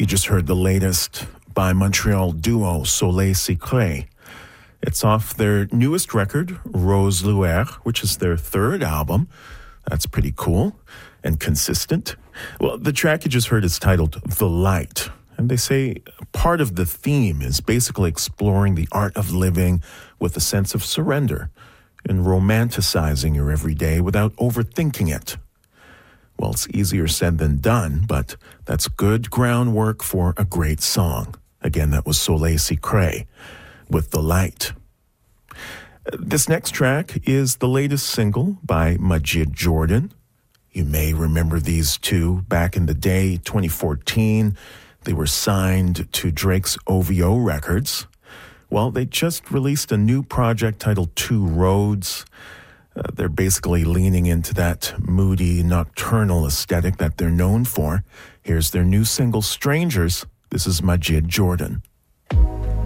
You just heard the latest by Montreal duo Soleil Secret. It's off their newest record, Rose Luer, which is their third album. That's pretty cool and consistent. Well, the track you just heard is titled The Light. And they say part of the theme is basically exploring the art of living with a sense of surrender and romanticizing your everyday without overthinking it. Well, it's easier said than done, but that's good groundwork for a great song. Again, that was Soleil Secret with The Light. This next track is the latest single by Majid Jordan. You may remember these two back in the day, 2014. They were signed to Drake's OVO Records. Well, they just released a new project titled Two Roads. They're basically leaning into that moody, nocturnal aesthetic that they're known for. Here's their new single, Strangers. This is Majid Jordan.